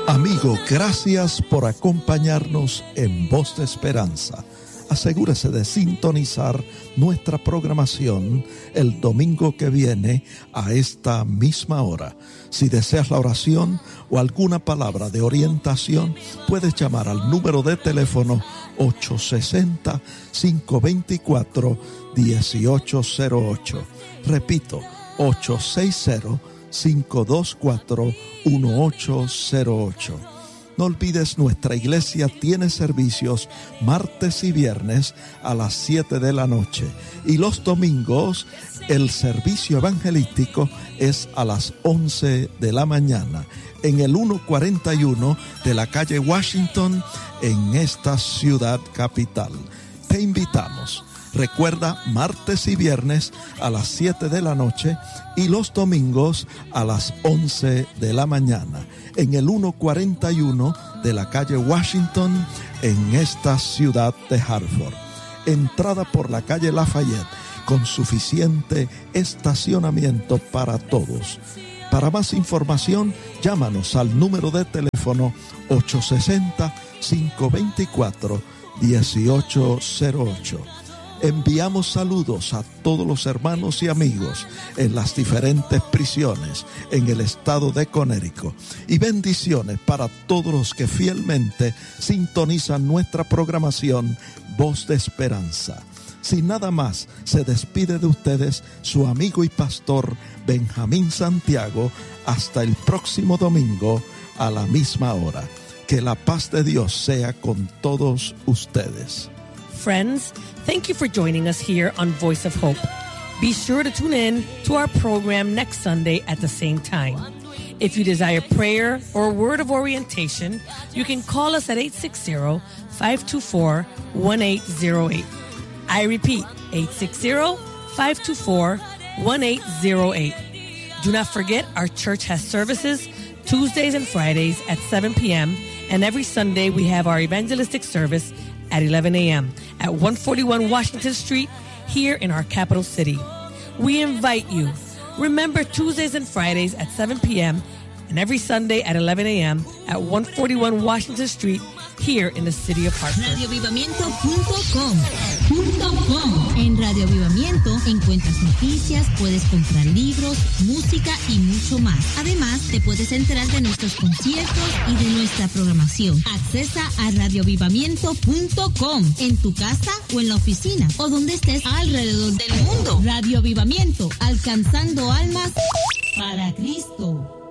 Amigo, gracias por acompañarnos en Voz de Esperanza. Asegúrese de sintonizar nuestra programación el domingo que viene a esta misma hora. Si deseas la oración o alguna palabra de orientación, puedes llamar al número de teléfono 860-524-1808. Repito, 860-524-1808. No olvides, nuestra iglesia tiene servicios martes y viernes a las 7 de la noche. Y los domingos el servicio evangelístico es a las 11 de la mañana. En el 141 de la calle Washington, en esta ciudad capital. Te invitamos. Recuerda, martes y viernes a las 7 de la noche y los domingos a las 11 de la mañana. En el 141 de la calle Washington, en esta ciudad de Hartford. Entrada por la calle Lafayette, con suficiente estacionamiento para todos. Para más información, llámanos al número de teléfono 860-524-1808. Enviamos saludos a todos los hermanos y amigos en las diferentes prisiones en el estado de Connecticut y bendiciones para todos los que fielmente sintonizan nuestra programación Voz de Esperanza. Sin nada más, se despide de ustedes su amigo y pastor Benjamín Santiago. Hasta el próximo domingo a la misma hora. Que la paz de Dios sea con todos ustedes. Friends, thank you for joining us here on Voice of Hope. Be sure to tune in to our program next Sunday at the same time. If you desire prayer or a word of orientation, you can call us at 860-524-1808. I repeat, 860-524-1808. Do not forget, our church has services Tuesdays and Fridays at 7 p.m. and every Sunday we have our evangelistic service at 11 a.m. at 141 Washington Street here in our capital city. We invite you. Remember, Tuesdays and Fridays at 7 p.m. and every Sunday at 11 a.m. at 141 Washington Street here in the city of Hartford. RadioAvivamiento.com. En Radio Avivamiento encuentras noticias, puedes comprar libros, música y mucho más. Además, te puedes enterar de nuestros conciertos y de nuestra programación. Accesa a RadioAvivamiento.com en tu casa o en la oficina o donde estés alrededor del mundo. Radio Avivamiento, alcanzando almas para Cristo.